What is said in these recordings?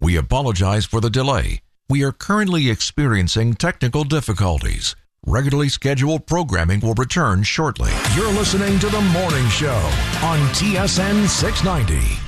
We apologize for the delay. We are currently experiencing technical difficulties. Regularly scheduled programming will return shortly. You're listening to The Morning Show on TSN 690.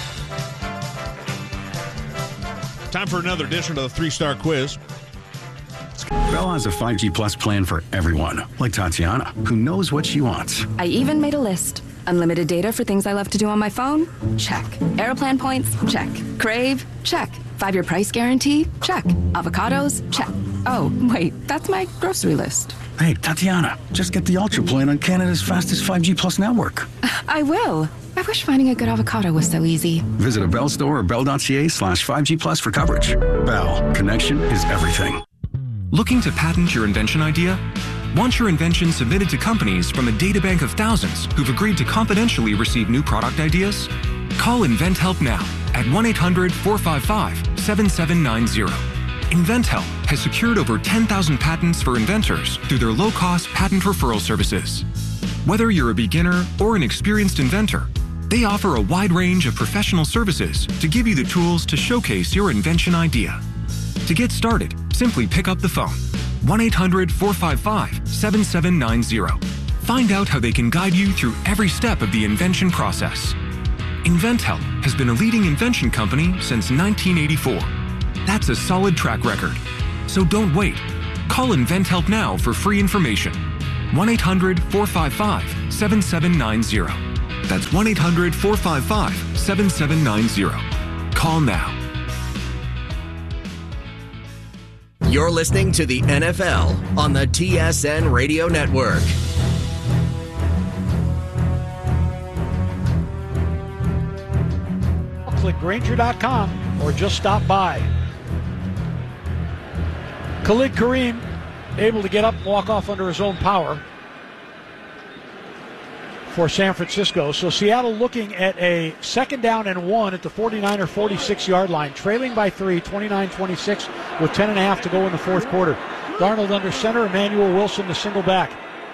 Time for another edition of the 3-Star Quiz. Bell has a 5G Plus plan for everyone, like Tatiana, who knows what she wants. I even made a list. Unlimited data for things I love to do on my phone? Check. Airplan points? Check. Crave? Check. 5-year price guarantee? Check. Avocados? Check. Oh, wait, that's my grocery list. Hey, Tatiana, just get the Ultra plan on Canada's fastest 5G Plus network. I will. I wish finding a good avocado was so easy. Visit a Bell store or bell.ca/5G Plus for coverage. Bell, connection is everything. Looking to patent your invention idea? Want your invention submitted to companies from a databank of thousands who've agreed to confidentially receive new product ideas? Call InventHelp now at 1-800-455-7790. InventHelp has secured over 10,000 patents for inventors through their low-cost patent referral services. Whether you're a beginner or an experienced inventor, they offer a wide range of professional services to give you the tools to showcase your invention idea. To get started, simply pick up the phone. 1-800-455-7790. Find out how they can guide you through every step of the invention process. InventHelp has been a leading invention company since 1984. That's a solid track record. So don't wait. Call InventHelp now for free information. 1-800-455-7790. That's 1-800-455-7790. Call now. You're listening to the NFL on the TSN Radio Network. Click Grainger.com or just stop by. Khalid Kareem able to get up and walk off under his own power for San Francisco. So Seattle looking at a 2nd down and 1 at the 49er 46-yard line, trailing by 3, 29-26, with 10.5 to go in the fourth quarter. Darnold under center, Emmanuel Wilson the single back.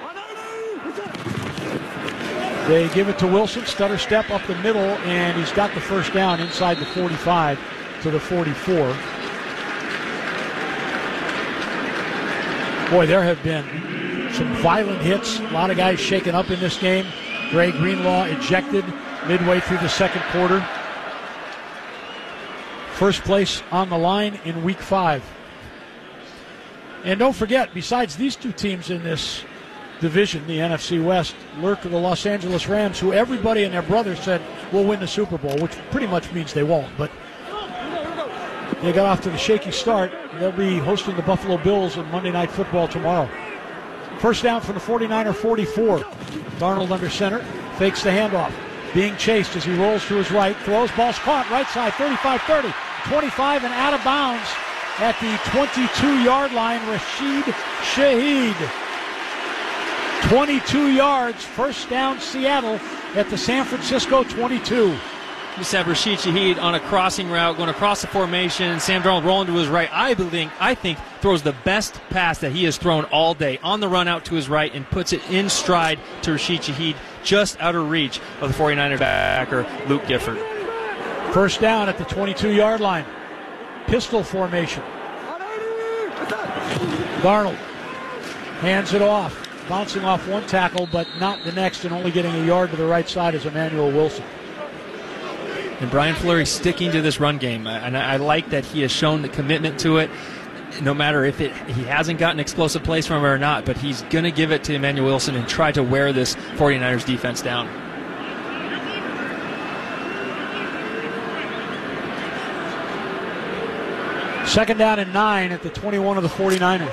They give it to Wilson, stutter step up the middle, and he's got the first down inside the 45 to the 44. Boy, there have been some violent hits. A lot of guys shaken up in this game. Dre Greenlaw ejected midway through the second quarter. First place on the line in Week 5. And don't forget, besides these two teams in this division, the NFC West, lurk the Los Angeles Rams, who everybody and their brother said will win the Super Bowl, which pretty much means they won't. But they got off to the shaky start. They'll be hosting the Buffalo Bills on Monday Night Football tomorrow. First down from the 49er 44. Darnold under center, fakes the handoff. Being chased as he rolls to his right, throws, ball's caught, right side, 35-30, 25 and out of bounds at the 22-yard line. Rashid Shaheed. 22 yards, first down Seattle at the San Francisco 22. Just have Rashid Shaheed on a crossing route, going across the formation. Sam Darnold rolling to his right. I think throws the best pass that he has thrown all day on the run out to his right and puts it in stride to Rashid Shaheed, just out of reach of the 49er backer, Luke Gifford. First down at the 22-yard line. Pistol formation. Darnold hands it off, bouncing off one tackle, but not the next, and only getting a yard to the right side is Emmanuel Wilson. And Brian Fleury sticking to this run game, and I like that he has shown the commitment to it, no matter if he hasn't gotten explosive plays from it or not, but he's going to give it to Emmanuel Wilson and try to wear this 49ers defense down. Second down and 9 at the 21 of the 49ers.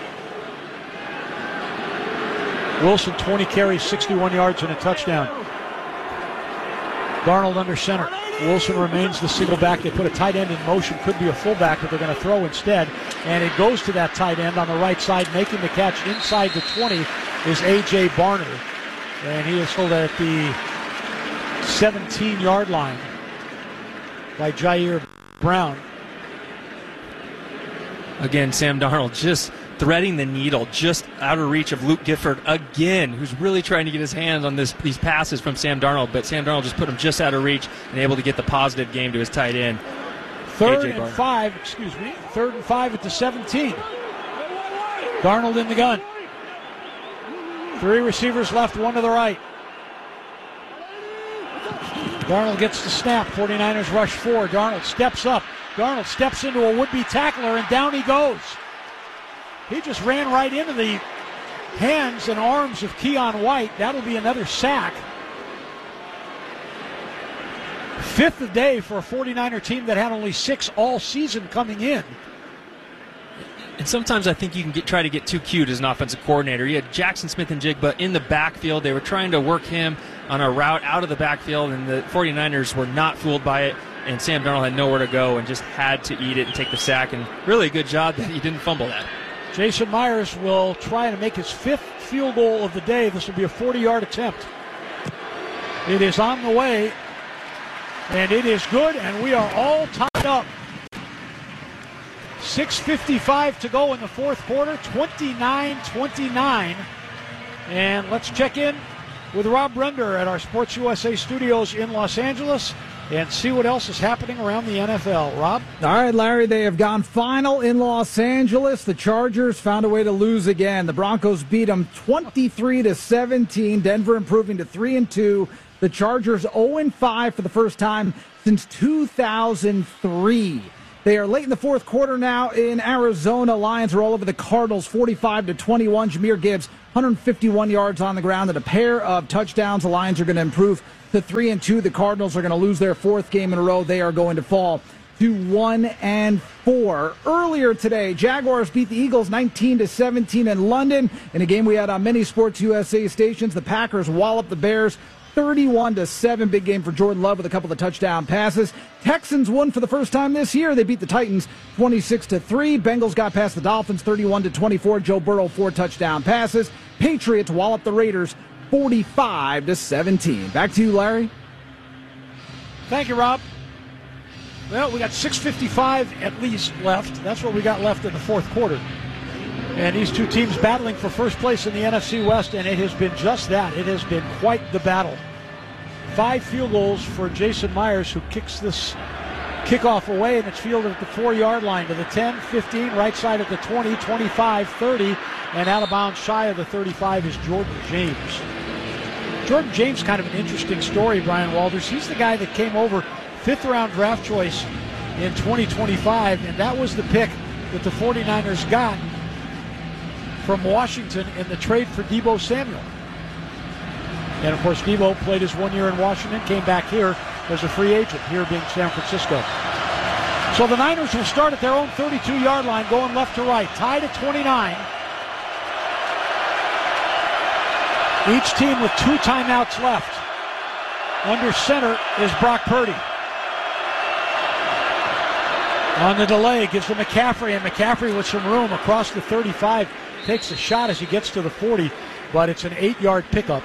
Wilson, 20 carries, 61 yards, and a touchdown. Darnold under center. Wilson remains the single back. They put a tight end in motion. Could be a fullback, but they're going to throw instead. And it goes to that tight end on the right side. Making the catch inside the 20 is A.J. Barner. And he is held at the 17-yard line by Jair Brown. Again, Sam Darnold just threading the needle, just out of reach of Luke Gifford again, who's really trying to get his hands on these passes from Sam Darnold, but Sam Darnold just put him just out of reach and able to get the positive game to his tight end. Third and 5 at the 17. Darnold in the gun. 3 receivers left, 1 to the right. Darnold gets the snap. 49ers rush 4. Darnold steps up. Darnold steps into a would-be tackler, and down he goes. He just ran right into the hands and arms of Keon White. That'll be another sack. 5th a day for a 49er team that had only 6 all season coming in. And sometimes I think you can try to get too cute as an offensive coordinator. You had Jackson Smith-Njigba in the backfield. They were trying to work him on a route out of the backfield, and the 49ers were not fooled by it. And Sam Darnold had nowhere to go and just had to eat it and take the sack. And really a good job that he didn't fumble that. Jason Myers will try to make his 5th field goal of the day. This will be a 40-yard attempt. It is on the way, and it is good, and we are all tied up. 6:55 to go in the fourth quarter, 29-29. And let's check in with Rob Brender at our Sports USA studios in Los Angeles and see what else is happening around the NFL. Rob? All right, Larry, they have gone final in Los Angeles. The Chargers found a way to lose again. The Broncos beat them 23-17. Denver improving to 3-2. The Chargers 0-5 for the first time since 2003. They are late in the fourth quarter now in Arizona. Lions are all over the Cardinals, 45-21. Jahmyr Gibbs, 151 yards on the ground and a pair of touchdowns. The Lions are going to improve to 3-2. The Cardinals are going to lose their 4th game in a row. They are going to fall to 1-4. Earlier today, Jaguars beat the Eagles 19-17 in London. In a game we had on many Sports USA stations, the Packers walloped the Bears 31-7. Big game for Jordan Love with a couple of touchdown passes. Texans won for the first time this year. They beat the Titans 26-3. Bengals got past the Dolphins 31-24. Joe Burrow 4 touchdown passes. Patriots walloped the Raiders 45-17. Back to you, Larry. Thank you, Rob. Well, we got 6:55 at least left. That's what we got left in the fourth quarter. And these two teams battling for first place in the NFC West, and it has been just that. It has been quite the battle. 5 field goals for Jason Myers, who kicks this kickoff away, and it's fielded at the 4-yard line to the 10, 15, right side at the 20, 25, 30, and out of bounds shy of the 35 is Jordan James. Jordan James, kind of an interesting story, Brian Walters. He's the guy that came over 5th-round draft choice in 2025, and that was the pick that the 49ers got from Washington in the trade for Deebo Samuel. And, of course, Deebo played his 1 year in Washington, came back here as a free agent, here being San Francisco. So the Niners will start at their own 32-yard line, going left to right, tied at 29. Each team with 2 timeouts left. Under center is Brock Purdy. On the delay, gives to McCaffrey, and McCaffrey with some room across the 35. Takes a shot as he gets to the 40, but it's an 8-yard pickup.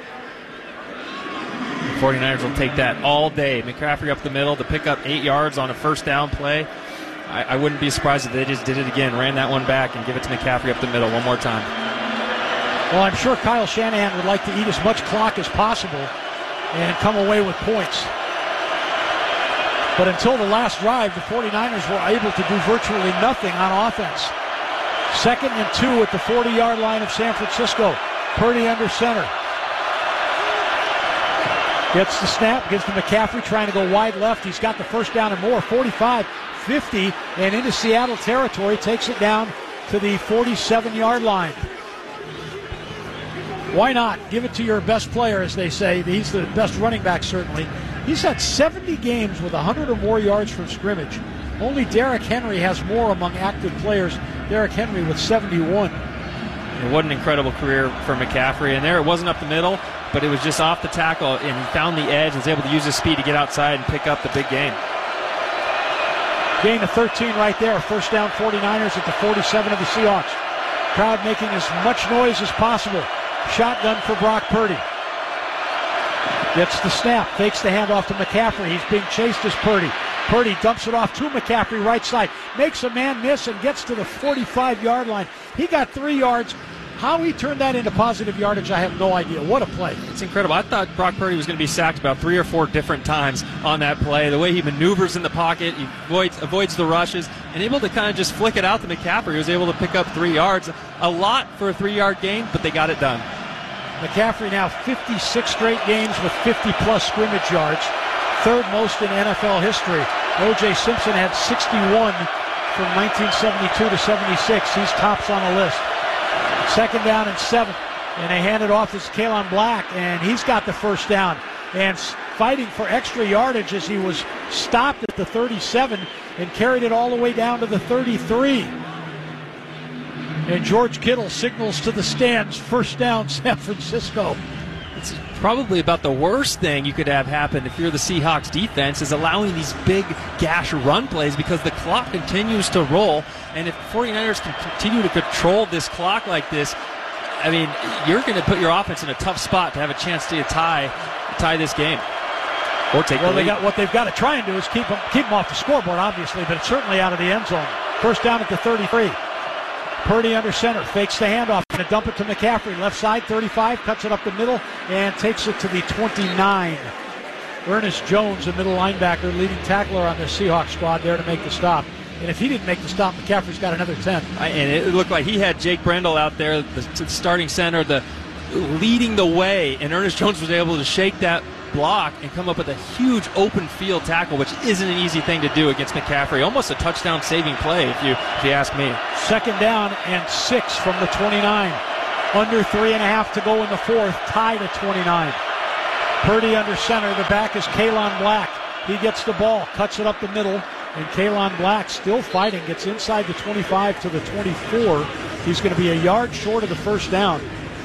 The 49ers will take that all day. McCaffrey up the middle to pick up 8 yards on a first down play. I wouldn't be surprised if they just did it again, ran that one back, and give it to McCaffrey up the middle one more time. Well, I'm sure Kyle Shanahan would like to eat as much clock as possible and come away with points. But until the last drive, the 49ers were able to do virtually nothing on offense. 2nd and 2 at the 40-yard line of San Francisco. Purdy under center. Gets the snap, gives to McCaffrey, trying to go wide left. He's got the first down and more, 45, 50, and into Seattle territory. Takes it down to the 47-yard line. Why not? Give it to your best player, as they say. He's the best running back, certainly. He's had 70 games with 100 or more yards from scrimmage. Only Derrick Henry has more among active players. Derrick Henry with 71. And what an incredible career for McCaffrey. And there it wasn't up the middle, but it was just off the tackle, and he found the edge and was able to use his speed to get outside and pick up the big gain. Gain of 13 right there. First down 49ers at the 47 of the Seahawks. Crowd making as much noise as possible. Shotgun for Brock Purdy. Gets the snap, fakes the handoff to McCaffrey. He's being chased as Purdy. Purdy dumps it off to McCaffrey, right side. Makes a man miss and gets to the 45-yard line. He got 3 yards How he turned that into positive yardage, I have no idea. What a play. It's incredible. I thought Brock Purdy was going to be sacked about 3 or 4 different times on that play. The way he maneuvers in the pocket, he avoids the rushes, and able to kind of just flick it out to McCaffrey. He was able to pick up 3 yards. A lot for a 3-yard gain, but they got it done. McCaffrey now 56 straight games with 50-plus scrimmage yards, third most in NFL history. O.J. Simpson had 61 from 1972 to 76. He's tops on the list. 2nd down and 7, and they hand it off to Kalen Black, and he's got the first down. And fighting for extra yardage as he was stopped at the 37 and carried it all the way down to the 33. And George Kittle signals to the stands, first down San Francisco. It's probably about the worst thing you could have happen if you're the Seahawks defense is allowing these big gash run plays because the clock continues to roll. And if 49ers can continue to control this clock like this, I mean, you're going to put your offense in a tough spot to have a chance to tie this game or take the lead. What they've got to try and do is keep them off the scoreboard, obviously, but it's certainly out of the end zone. First down at the 33. Purdy under center, fakes the handoff, going to dump it to McCaffrey. Left side, 35, cuts it up the middle, and takes it to the 29. Ernest Jones, the middle linebacker, leading tackler on the Seahawks squad, there to make the stop. And if he didn't make the stop, McCaffrey's got another 10. And it looked like he had Jake Brendel out there, the starting center, leading the way, and Ernest Jones was able to shake that block and come up with a huge open field tackle, which isn't an easy thing to do against McCaffrey. Almost a touchdown saving play, if you ask me. 2nd down and 6 from the 29. Under 3.5 to go in the 4th, tied at 29. Purdy under center. The back is Kalen Black. He gets the ball, cuts it up the middle, and Kalen Black still fighting, gets inside the 25 to the 24. He's going to be a yard short of the first down.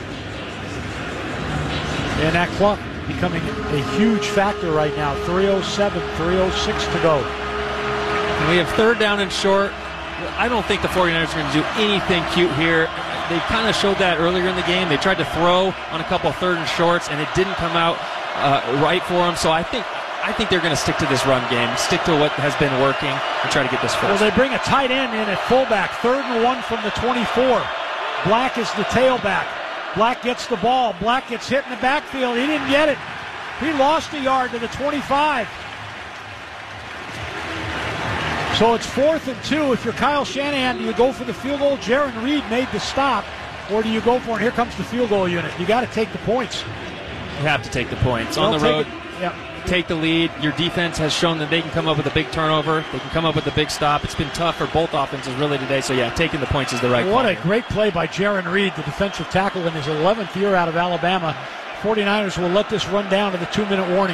And that clock becoming a huge factor right now. 3:07, 3:06 to go. And we have 3rd down and short. I don't think the 49ers are going to do anything cute here. They kind of showed that earlier in the game. They tried to throw on a couple 3rd and shorts, and it didn't come out right for them. So I think they're going to stick to this run game, stick to what has been working, and try to get this first. Well, they bring a tight end in at fullback. 3rd and 1 from the 24. Black is the tailback. Black gets the ball. Black gets hit in the backfield. He didn't get it. He lost a yard to the 25. So it's 4th and 2. If you're Kyle Shanahan, do you go for the field goal? Jaron Reed made the stop. Or do you go for it? Here comes the field goal unit. You got to take the points. You have to take the points. On the road, take the lead. Your defense has shown that they can come up with a big turnover. They can come up with a big stop. It's been tough for both offenses really today. So, taking the points is the right call. What a great play by Jaron Reed, the defensive tackle in his 11th year out of Alabama. 49ers will let this run down to the 2-minute warning.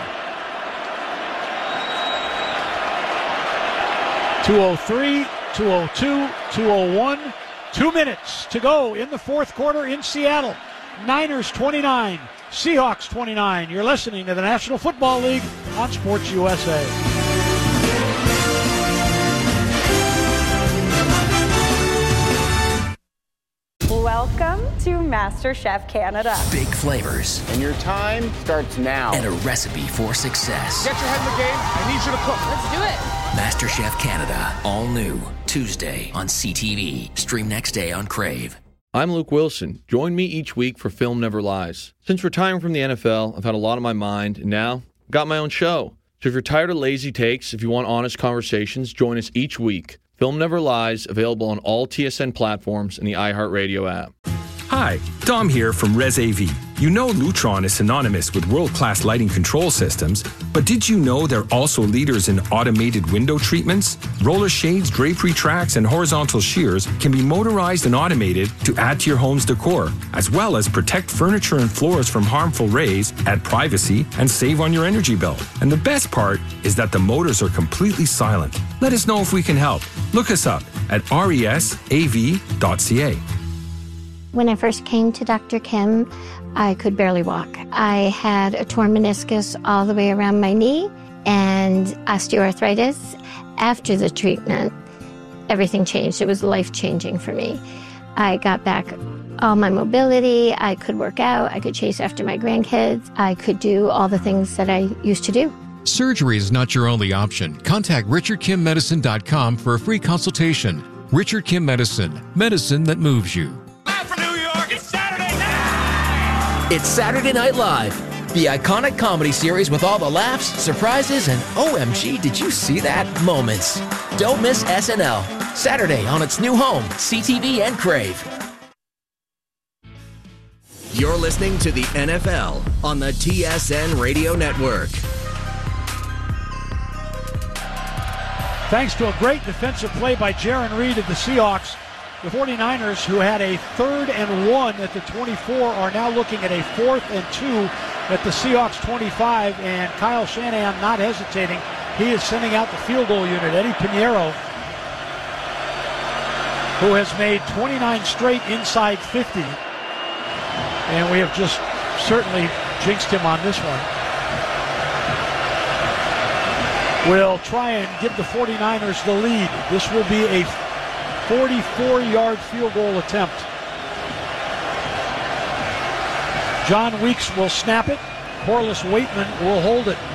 2:03, 2:02, 2:01. 2 minutes to go in the 4th quarter in Seattle. Niners 29, Seahawks 29. You're listening to the National Football League on Sports USA. Welcome to MasterChef Canada. Big flavors. And your time starts now. And a recipe for success. Get your head in the game. I need you to cook. Let's do it. MasterChef Canada. All new. Tuesday on CTV. Stream next day on Crave. I'm Luke Wilson. Join me each week for Film Never Lies. Since retiring from the NFL, I've had a lot on my mind, and now I've got my own show. So if you're tired of lazy takes, if you want honest conversations, join us each week. Film Never Lies, available on all TSN platforms and the iHeartRadio app. Hi, Dom here from Res AV. You know Lutron is synonymous with world-class lighting control systems, but did you know they're also leaders in automated window treatments? Roller shades, drapery tracks, and horizontal shears can be motorized and automated to add to your home's decor, as well as protect furniture and floors from harmful rays, add privacy, and save on your energy bill. And the best part is that the motors are completely silent. Let us know if we can help. Look us up at resav.ca. When I first came to Dr. Kim, I could barely walk. I had a torn meniscus all the way around my knee and osteoarthritis. After the treatment, everything changed. It was life-changing for me. I got back all my mobility. I could work out. I could chase after my grandkids. I could do all the things that I used to do. Surgery is not your only option. Contact RichardKimMedicine.com for a free consultation. Richard Kim Medicine. Medicine that moves you. It's Saturday Night Live, the iconic comedy series with all the laughs, surprises, and OMG, did you see that moments. Don't miss SNL, Saturday on its new home, CTV and Crave. You're listening to the NFL on the TSN Radio Network. Thanks to a great defensive play by Jaron Reed of the Seahawks, the 49ers, who had a 3rd and 1 at the 24, are now looking at a 4th and 2 at the Seahawks 25, and Kyle Shanahan not hesitating. He is sending out the field goal unit. Eddie Pinheiro, who has made 29 straight inside 50, and we have just certainly jinxed him on this one, will try and give the 49ers the lead. This will be a 44-yard field goal attempt. John Weeks will snap it. Corliss Waitman will hold it.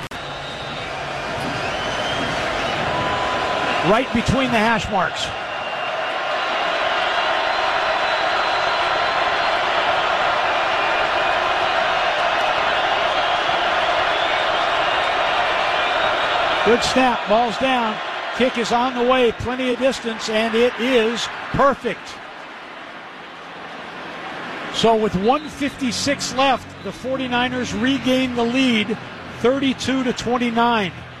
Right between the hash marks. Good snap, ball's down. Kick is on the way, plenty of distance, and it is perfect. So with 1:56 left, the 49ers regain the lead, 32-29.